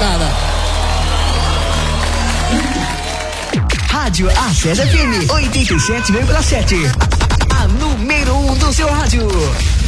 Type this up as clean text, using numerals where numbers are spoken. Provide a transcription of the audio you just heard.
cara. Rádio Acesa FM 87,7. A número 1 do seu rádio.